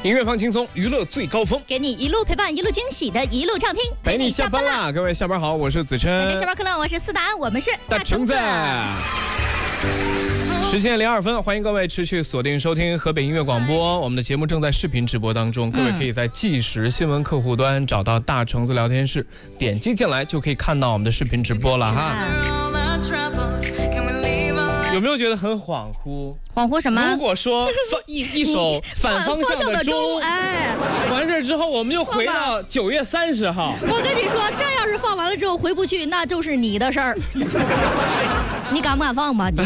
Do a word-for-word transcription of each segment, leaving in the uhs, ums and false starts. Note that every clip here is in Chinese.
音乐放轻松，娱乐最高峰， 给你一路陪伴，一路惊喜的一路畅听， 陪你下班啦！各位下班好，我是子琛。 大家下班快乐，我是思达，我们是大橙子。十七点零二分，欢迎各位持续锁定收听河北音乐广播。我们的节目正在视频直播当中，各位可以在即时新闻客户端找到大橙子聊天室，点击进来就可以看到我们的视频直播了哈。有没有觉得很恍惚？ 恍惚什么？ 如果说放一一首反方向的钟， 哎， 完事之后我们就回到九月三十号。 我跟你说，这要是放完了之后回不去，那就是你的事儿。你敢不敢放吧？你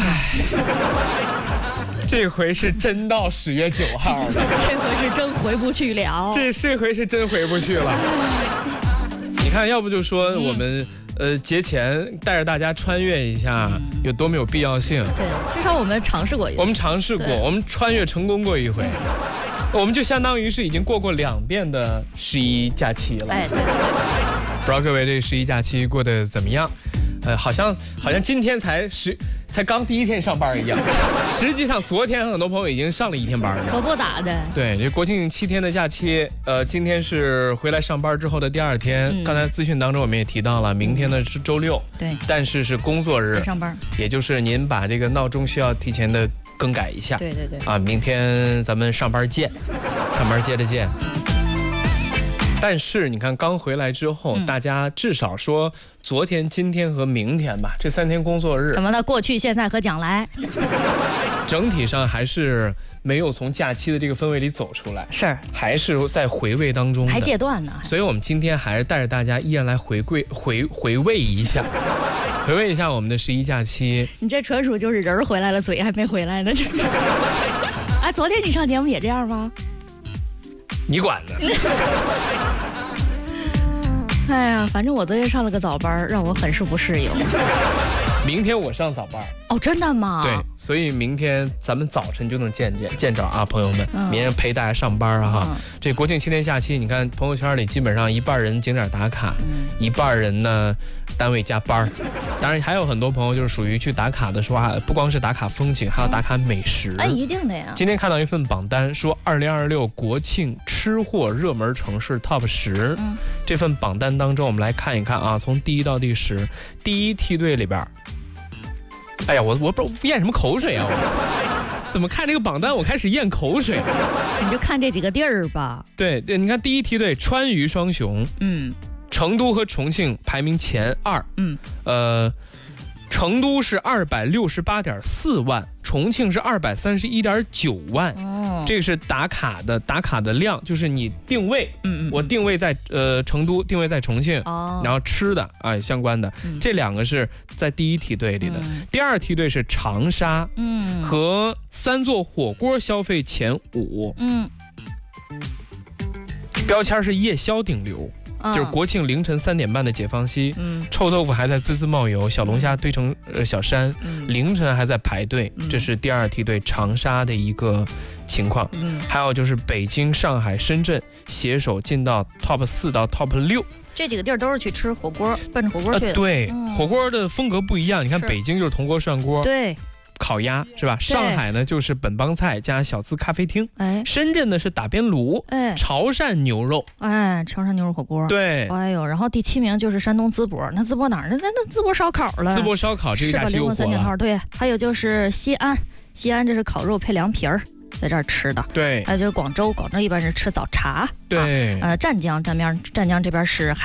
这回是真到十月九号了， 这回是真回不去了。 这这回是真回不去了。你看，要不就说我们。嗯呃，节前带着大家穿越一下，有多么有必要性？ 对，至少我们尝试过一次。 我们尝试过，我们穿越成功过一回，我们就相当于是已经过过两遍的十一假期了。 哎，对对对。 不知道各位这十一假期过得怎么样？呃，好像好像今天才十才刚第一天上班一样，实际上昨天很多朋友已经上了一天班了。 可不打的。对， 这国庆七天的假期，呃，今天是回来上班之后的第二天。嗯、刚才资讯当中我们也提到了，明天呢是周六， 对， 但是是工作日， 上班， 也就是您把这个闹钟需要提前的更改一下。 对对对。 啊，明天咱们上班见，上班接着见。但是你看，刚回来之后，嗯、大家至少说昨天、今天和明天吧，这三天工作日， 怎么的？过去、现在和将来， 整体上还是没有从假期的这个氛围里走出来， 是还是在回味当中， 还戒断呢。 所以我们今天还是带着大家依然来回归、回回味一下，回味一下我们的十一假期。 你这纯属就是人回来了，嘴还没回来呢。这啊，昨天你上节目也这样吗？ 你管呢？ 哎呀，反正我昨天上了个早班，让我很是不适应。 明天我上早班哦，真的吗？ 对，所以明天咱们早晨就能见见见着啊，朋友们，嗯、明天陪大家上班啊哈。嗯、这国庆七天假期，你看朋友圈里基本上一半人景点打卡，嗯、一半人呢单位加班。当然还有很多朋友就是属于去打卡的说啊，不光是打卡风景，还要打卡美食。 哎，一定的呀。今天看到一份榜单说，二零二六国庆吃货热门城市 top 十。嗯、这份榜单当中，我们来看一看啊，从第一到第十，第一梯队里边。哎呀，我我不咽什么口水啊！我怎么看这个榜单，我开始咽口水。 你就看这几个地儿吧。 对对，你看第一梯队川渝双雄，嗯，成都和重庆排名前二，嗯，呃，成都是二百六十八点四万，重庆是二百三十一点九万。哦，这个是打卡的打卡的量，就是你定位，嗯嗯，我定位在呃成都，定位在重庆，哦，然后吃的啊、呃、相关的，嗯、这两个是在第一梯队里的。嗯、第二梯队是长沙，嗯，和三座火锅消费前五，嗯，标签是夜宵顶流。就是国庆凌晨三点半的解放西，嗯，臭豆腐还在滋滋冒油，小龙虾堆成呃小山，嗯、凌晨还在排队，嗯、这是第二梯队长沙的一个情况。嗯，还有就是北京、上海、深圳携手进到 top 四到 top 六。 这几个地儿都是去吃火锅，奔着火锅去的。 呃、对，嗯、火锅的风格不一样。你看北京就是铜锅涮锅， 对。 烤鸭是吧？上海呢就是本帮菜加小资咖啡厅，哎，深圳呢是打边炉，哎，潮汕牛肉， 哎，潮汕牛肉火锅， 对， 哎呦，然后第七名就是山东淄博，那淄博哪儿呢？那那淄博烧烤了， 淄博烧烤这个假期又火了， 对，还有就是西安，西安这是烤肉配凉皮儿。在这儿吃的， 对， 还有就是广州，广州一般是吃早茶， 对， 啊、呃，湛江这边，湛江这边是海。